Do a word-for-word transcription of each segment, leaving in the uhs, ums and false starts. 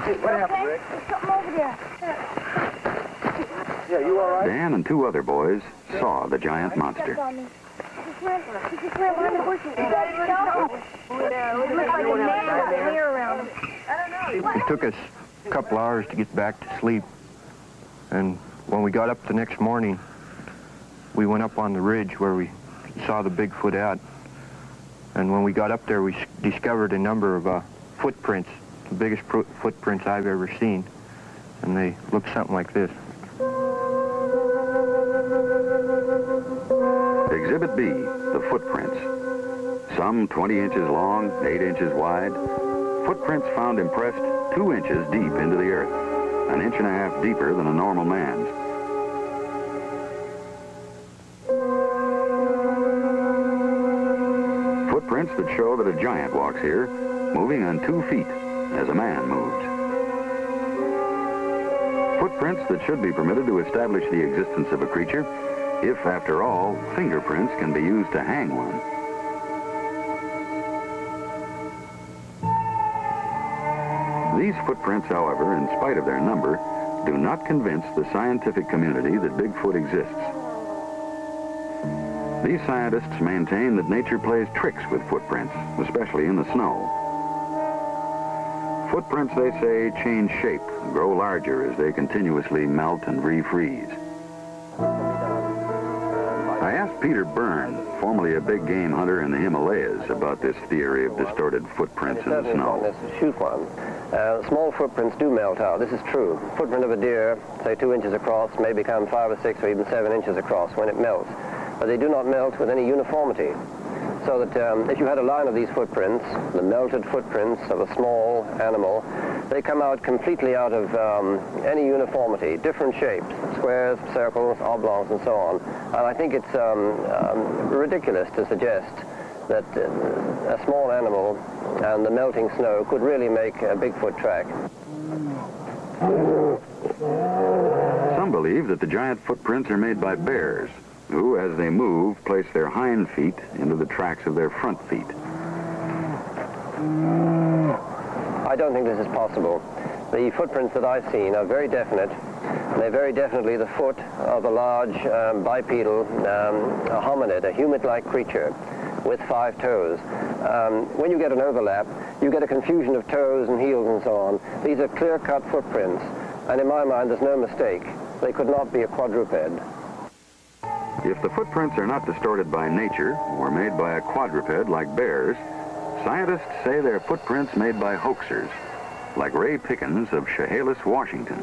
What happened, Rick? There's something over there. Yeah, you all right? Dan and two other boys saw the giant monster. He just ran, he just ran behind the bushes. It looked like a man with hair around him. I don't know. It took us a couple hours to get back to sleep. And when we got up the next morning, we went up on the ridge where we saw the Bigfoot at. And when we got up there, we discovered a number of uh, footprints, the biggest footprints I've ever seen. And they look something like this. Exhibit B, the footprints. Some twenty inches long, eight inches wide. Footprints found impressed two inches deep into the earth, an inch and a half deeper than a normal man's. Footprints that show that a giant walks here, moving on two feet as a man moves. Footprints that should be permitted to establish the existence of a creature, if, after all, fingerprints can be used to hang one. These footprints, however, in spite of their number, do not convince the scientific community that Bigfoot exists. These scientists maintain that nature plays tricks with footprints, especially in the snow. Footprints, they say, change shape, grow larger as they continuously melt and refreeze. I asked Peter Byrne, formerly a big game hunter in the Himalayas, about this theory of distorted footprints in the snow. Let's shoot one. Uh, small footprints do melt out. This is true. Footprint of a deer, say two inches across, may become five or six or even seven inches across when it melts. But they do not melt with any uniformity. So that um, if you had a line of these footprints, the melted footprints of a small animal, they come out completely out of um, any uniformity, different shapes, squares, circles, oblongs, and so on. And I think it's um, um, ridiculous to suggest that uh, a small animal and the melting snow could really make a Bigfoot track. Some believe that the giant footprints are made by bears, who, as they move, place their hind feet into the tracks of their front feet. I don't think this is possible. The footprints that I've seen are very definite. They're very definitely the foot of a large um, bipedal um, a hominid, a humid-like creature with five toes. Um, when you get an overlap, you get a confusion of toes and heels and so on. These are clear-cut footprints, and in my mind, there's no mistake. They could not be a quadruped. If the footprints are not distorted by nature or made by a quadruped like bears, scientists say they're footprints made by hoaxers, like Ray Pickens of Chehalis, Washington.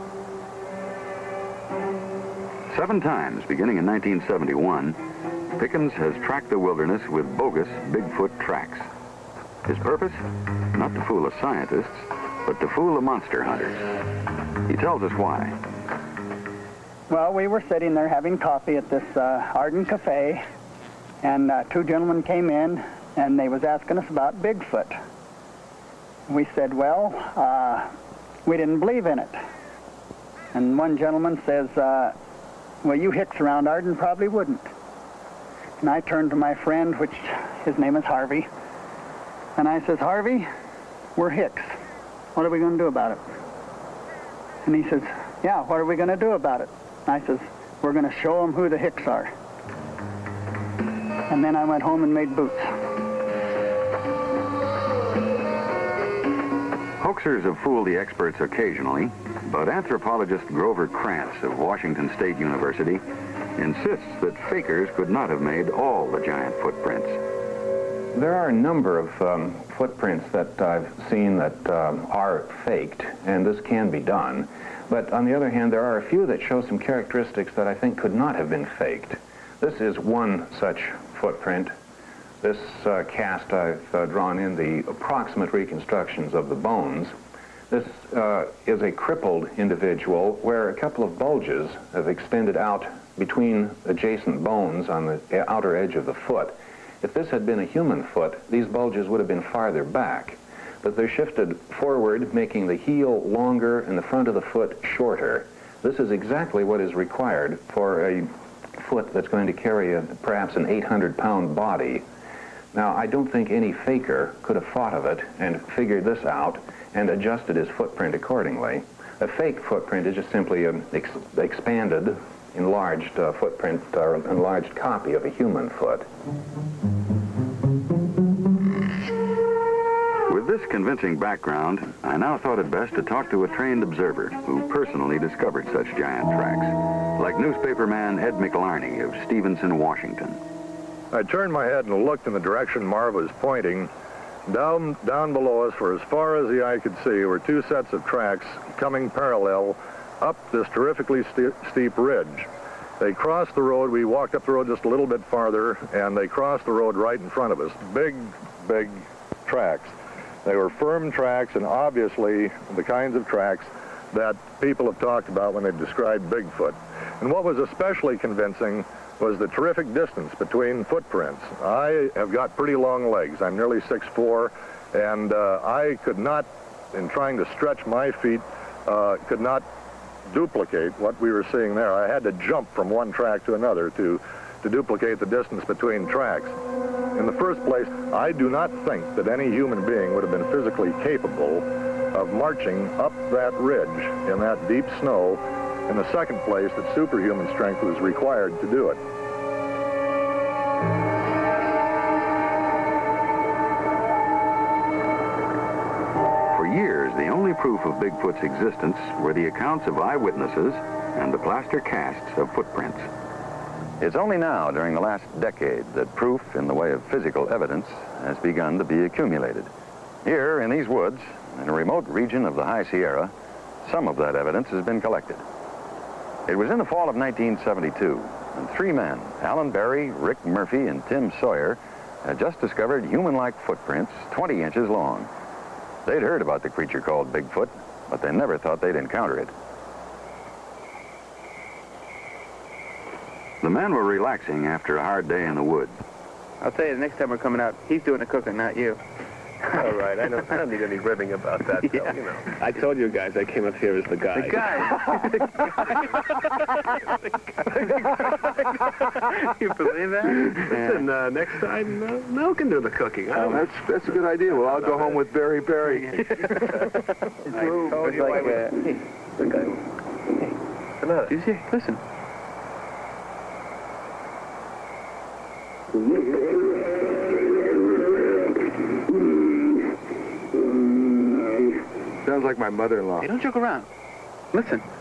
Seven times, beginning in nineteen seventy-one, Pickens has tracked the wilderness with bogus Bigfoot tracks. His purpose? Not to fool the scientists, but to fool the monster hunters. He tells us why. Well, we were sitting there having coffee at this uh, Arden Cafe, and uh, two gentlemen came in, and they was asking us about Bigfoot. We said, well, uh, we didn't believe in it. And one gentleman says, uh, well, you hicks around Arden probably wouldn't. And I turned to my friend, which his name is Harvey, and I says, Harvey, we're hicks. What are we going to do about it? And he says, yeah, what are we going to do about it? I says, we're going to show them who the hicks are. And then I went home and made boots. Hoaxers have fooled the experts occasionally, but anthropologist Grover Krantz of Washington State University insists that fakers could not have made all the giant footprints. There are a number of um, footprints that I've seen that um, are faked, and this can be done. But on the other hand, there are a few that show some characteristics that I think could not have been faked. This is one such footprint. This uh, cast I've uh, drawn in the approximate reconstructions of the bones. This uh, is a crippled individual where a couple of bulges have extended out between adjacent bones on the outer edge of the foot. If this had been a human foot, these bulges would have been farther back. But they're shifted forward, making the heel longer and the front of the foot shorter. This is exactly what is required for a foot that's going to carry a, perhaps an eight hundred pound body. Now, I don't think any faker could have thought of it and figured this out and adjusted his footprint accordingly. A fake footprint is just simply an ex expanded, enlarged uh, footprint or enlarged copy of a human foot. With this convincing background, I now thought it best to talk to a trained observer who personally discovered such giant tracks, like newspaperman Ed McLarney of Stevenson, Washington. I turned my head and looked in the direction Marv was pointing. Down, down below us, for as far as the eye could see, were two sets of tracks coming parallel up this terrifically ste steep ridge. They crossed the road. We walked up the road just a little bit farther, and they crossed the road right in front of us. Big, big tracks. They were firm tracks, and obviously the kinds of tracks that people have talked about when they've described Bigfoot. And what was especially convincing was the terrific distance between footprints. I have got pretty long legs. I'm nearly six foot four, and uh, I could not, in trying to stretch my feet, uh, could not duplicate what we were seeing there. I had to jump from one track to another to, to duplicate the distance between tracks. In the first place, I do not think that any human being would have been physically capable of marching up that ridge in that deep snow. In the second place, that superhuman strength was required to do it. For years, the only proof of Bigfoot's existence were the accounts of eyewitnesses and the plaster casts of footprints. It's only now, during the last decade, that proof in the way of physical evidence has begun to be accumulated. Here, in these woods, in a remote region of the High Sierra, some of that evidence has been collected. It was in the fall of nineteen seventy-two, and three men, Alan Berry, Rick Murphy, and Tim Sawyer, had just discovered human-like footprints twenty inches long. They'd heard about the creature called Bigfoot, but they never thought they'd encounter it. The men were relaxing after a hard day in the woods. I'll tell you, the next time we're coming out, he's doing the cooking, not you. All right, I don't, I don't need any ribbing about that, Yeah. though, you know. I told you guys I came up here as the guy. The guy. You believe that? Listen, uh, next time, uh, Mel can do the cooking. I Oh, don't that's, that's a good idea. Well, I'll go home with Barry Barry. I told you I was the guy. Hey, come on. You see? Listen. Sounds like my mother-in-law. Hey, don't joke around. Listen.